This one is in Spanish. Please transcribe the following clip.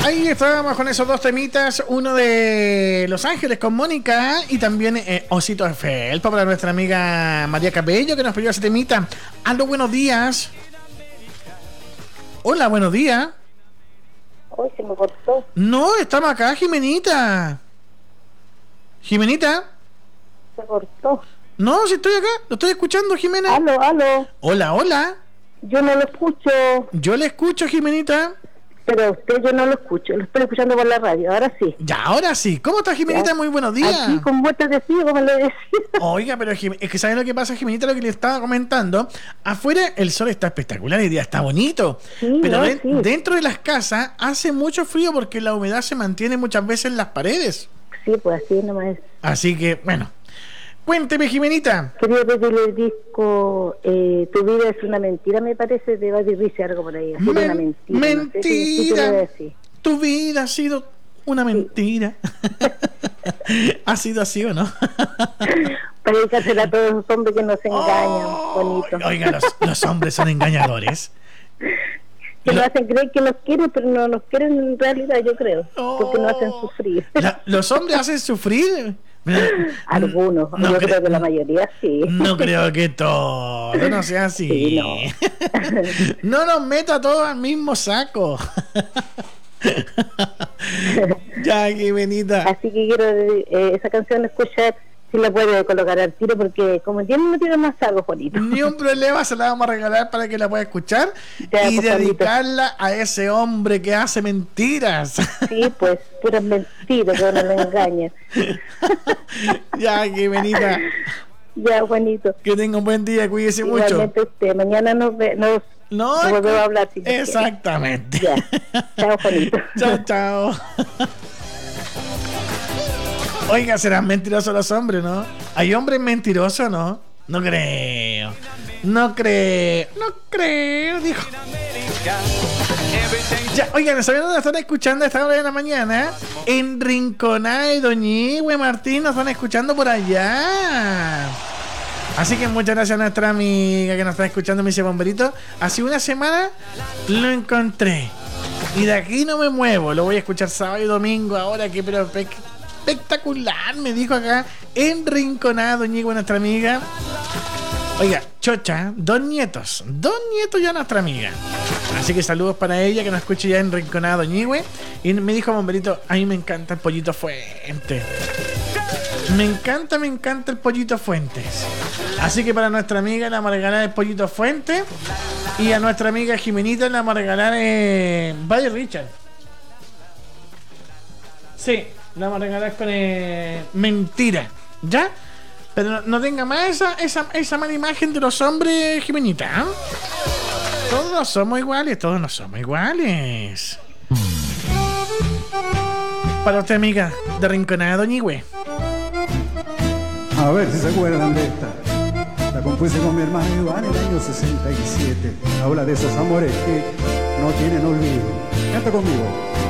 Ahí estábamos con esos dos temitas, uno de Los Ángeles con Mónica y también Osito de Felpa para nuestra amiga María Cabello que nos pidió ese temita. Aló, buenos días. Hola, buenos días. Hoy se me cortó. No, estamos acá, Jimenita. ¿Jimenita? Se cortó. No, si estoy acá, lo estoy escuchando, Jimena. Aló, aló. Hola, hola. Yo no lo escucho. Yo le escucho, Jimenita. Pero a usted yo no lo escucho, lo estoy escuchando por la radio, ahora sí. Ya, ahora sí. ¿Cómo está, Jimenita? Ya. Muy buenos días. Aquí con vueltas de frío, como le decía. Oiga, pero es que ¿saben lo que pasa, Jimenita? Lo que le estaba comentando. Afuera el sol está espectacular, el día está bonito. Sí, pero no, sí. dentro de las casas hace mucho frío porque la humedad se mantiene muchas veces en las paredes. Sí, pues así nomás es. Así que, bueno. Cuénteme, Jimenita. Quería pedirle el disco Tu vida es una mentira, me parece, de Buddy Rich, algo por ahí. Así una mentira. Mentira. No sé si te lo voy a decir. Tu vida ha sido una mentira. ¿Ha sido así o no? Para dedicársela a todos los hombres que nos engañan, bonito. Oiga, los hombres son engañadores. Que nos hacen creer que nos quieren, pero no nos quieren en realidad, yo creo. Porque nos hacen sufrir. ¿Los hombres hacen sufrir? Algunos, yo creo que la mayoría sí. No creo que todo, no sea así. Sí, no. No nos meta todos al mismo saco. Ya, qué bonita. Así que quiero esa canción escuchar, si la puede colocar al tiro, porque como tiene, no tiene más algo bonito. Ni un problema, se la vamos a regalar para que la pueda escuchar Ya, y pues, dedicarla a ese hombre que hace mentiras. Sí, pues, puras mentiras que uno le engaña. Ya, qué bonita. Ya, Juanito. Que tenga un buen día, cuídese mucho. Igualmente usted, mañana nos volvemos a hablar. Si exactamente. Ya, chao, Juanito. Chao, chao. Oiga, serán mentirosos los hombres, ¿no? ¿Hay hombres mentirosos, no? No creo, dijo. Ya, oigan, ¿saben dónde están escuchando a esta hora de la mañana? En Rinconada de Doñihue, Martín, nos están escuchando por allá. Así que muchas gracias a nuestra amiga que nos está escuchando, me dice Bomberito. Hace una semana lo encontré y de aquí no me muevo. Lo voy a escuchar sábado y domingo ahora, que pero espectacular, me dijo acá en Rinconada Doñihue, nuestra amiga. Oiga, chocha, dos nietos ya nuestra amiga. Así que saludos para ella que nos escuche ya en Rinconada Doñihue. Y me dijo Bomberito, a mí me encanta el pollito Fuente. Me encanta el pollito Fuentes. Así que para nuestra amiga le vamos a regalar el pollito Fuente. Y a nuestra amiga Jimenita le vamos a regalar Buddy Richard. Sí, le vamos a regalar con mentira. ¿Ya? Pero no tenga más esa mala imagen de los hombres, Jimenita, ¿eh? Todos no somos iguales. Para usted, amiga de Rinconada Doñihue. A ver si se acuerdan de esta. La compuse con mi hermano Iván en el año 67. Habla de esos amores que no tienen olvido. Canta conmigo.